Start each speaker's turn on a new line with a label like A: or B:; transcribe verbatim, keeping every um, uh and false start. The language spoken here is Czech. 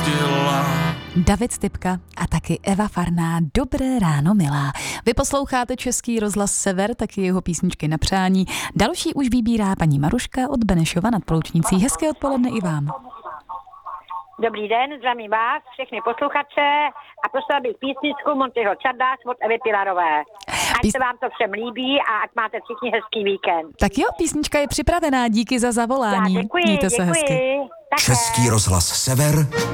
A: brzdila.
B: David Stypka a taky Eva Farná. Dobré ráno, milá. Vy posloucháte Český rozhlas Sever, taky jeho písničky na přání. Další už vybírá paní Maruška od Benešova nad Ploučnicí. Hezké odpoledne i vám.
C: Dobrý den, zdravím vás, všechny posluchače a prosila bych písničku Montyho Čardáš od Evy Pilarové. Ať
B: Pís...
C: se vám to všem líbí a ať máte všichni hezký víkend.
B: Tak jo, písnička je připravená, díky za zavolání.
C: Já děkuji,
B: Mějte se
C: děkuji.
B: hezky.
C: Také.
D: Český rozhlas Sever.